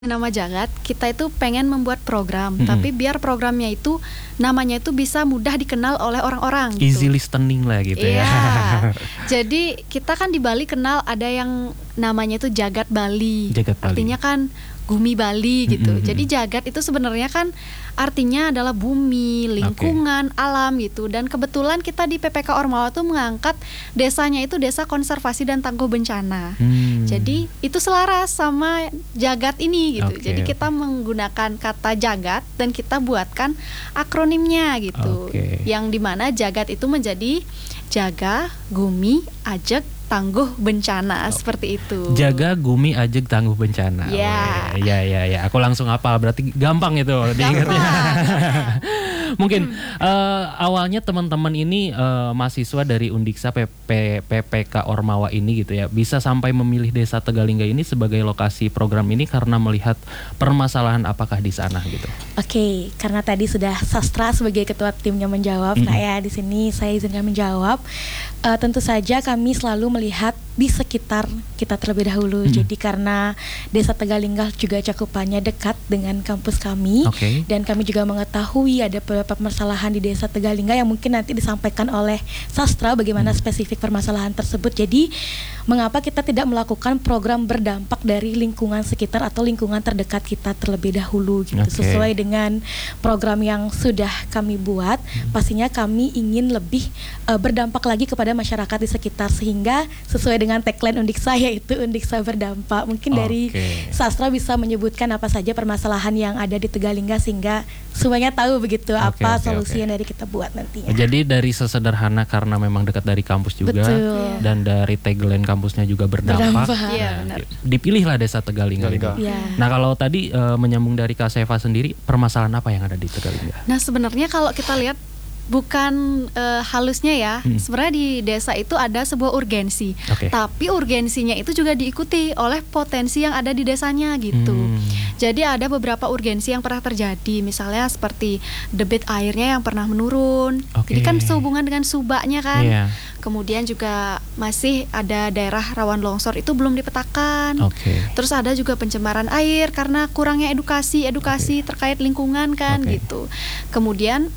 Nama Jagat, kita itu pengen membuat program, tapi biar programnya itu namanya itu bisa mudah dikenal oleh orang-orang. Easy listening lah gitu ya. Jadi kita kan di Bali kenal ada yang namanya itu Jagat Bali. Jagat Bali. Artinya kan Gumi Bali gitu. Jadi Jagat itu sebenarnya kan artinya adalah bumi, lingkungan, alam gitu. Dan kebetulan kita di PPK Ormawa tuh mengangkat desanya itu desa konservasi dan tangguh bencana. Jadi itu selaras sama Jagat ini gitu. Jadi kita menggunakan kata Jagat dan kita buatkan akronimnya gitu. Yang dimana Jagat itu menjadi Jaga, Gumi, Ajeg, Tangguh Bencana, seperti itu. Jaga, Gumi, Ajeg, Tangguh Bencana. Ya. Aku langsung hafal, berarti gampang itu diingatnya. Mungkin awalnya teman-teman ini mahasiswa dari Undiksa PPK Ormawa ini gitu ya, bisa sampai memilih Desa Tegalingga ini sebagai lokasi program ini karena melihat permasalahan apakah di sana gitu. Oke, karena tadi sudah Sastra sebagai ketua timnya menjawab, nah ya di sini saya izinkan menjawab. Tentu saja kami selalu melihat di sekitar kita terlebih dahulu. Jadi karena Desa Tegalingga juga cakupannya dekat dengan kampus kami, dan kami juga mengetahui ada beberapa permasalahan di Desa Tegalingga yang mungkin nanti disampaikan oleh Sastra bagaimana spesifik permasalahan tersebut. Jadi mengapa kita tidak melakukan program berdampak dari lingkungan sekitar atau lingkungan terdekat kita terlebih dahulu gitu. Sesuai dengan program yang sudah kami buat, pastinya kami ingin lebih berdampak lagi kepada masyarakat di sekitar, sehingga sesuai dengan tagline Undiksa, yaitu Undiksa Berdampak. Mungkin dari Sastra bisa menyebutkan apa saja permasalahan yang ada di Tegalingga sehingga semuanya tahu begitu apa solusi yang dari kita buat nantinya. Jadi dari sesederhana karena memang dekat dari kampus juga, dan dari tagline kampusnya juga berdampak. Dipilihlah Desa Tegalingga. Nah kalau tadi menyambung dari Kak Seva sendiri, permasalahan apa yang ada di Tegalingga? Nah sebenarnya kalau kita lihat bukan halusnya ya, sebenarnya di desa itu ada sebuah urgensi, tapi urgensinya itu juga diikuti oleh potensi yang ada di desanya gitu. Jadi ada beberapa urgensi yang pernah terjadi, misalnya seperti debit airnya yang pernah menurun, jadi kan sehubungan dengan subaknya kan. Kemudian juga masih ada daerah rawan longsor itu belum dipetakan. Terus ada juga pencemaran air karena kurangnya edukasi terkait lingkungan kan gitu. Kemudian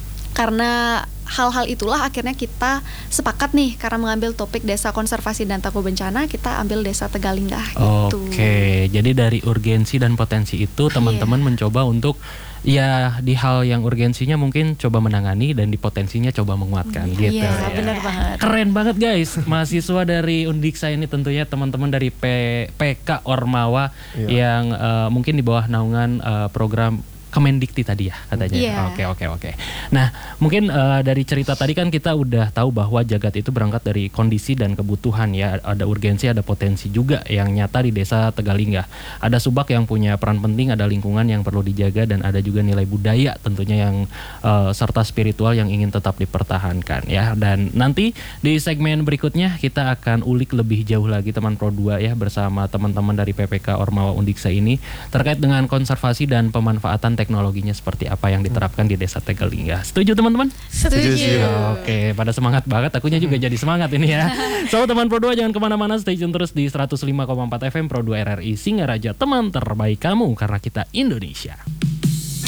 karena hal-hal itulah akhirnya kita sepakat nih, karena mengambil topik desa konservasi dan tangguh bencana, kita ambil Desa Tegalingga gitu. Jadi dari urgensi dan potensi itu teman-teman mencoba untuk ya di hal yang urgensinya mungkin coba menangani, dan di potensinya coba menguatkan gitu. Benar banget. Keren banget guys, mahasiswa dari Undiksa ini tentunya teman-teman dari PK Ormawa yang mungkin di bawah naungan program Kemendikti tadi ya katanya. Oke. Nah mungkin dari cerita tadi kan kita udah tahu bahwa Jagat itu berangkat dari kondisi dan kebutuhan ya. Ada urgensi, ada potensi juga yang nyata di Desa Tegalingga. Ada subak yang punya peran penting, ada lingkungan yang perlu dijaga, dan ada juga nilai budaya tentunya yang serta spiritual yang ingin tetap dipertahankan ya. Dan nanti di segmen berikutnya kita akan ulik lebih jauh lagi teman Pro 2 ya, bersama teman-teman dari PPK Ormawa Undiksa ini terkait dengan konservasi dan pemanfaatan teknologinya seperti apa yang diterapkan di Desa Tegalingga. Setuju teman-teman? Setuju. Oke, pada semangat banget. Akunya juga jadi semangat ini ya. So teman Pro 2 jangan kemana-mana, stay tune terus di 105,4 FM Pro 2 RRI Singaraja, teman terbaik kamu karena kita Indonesia.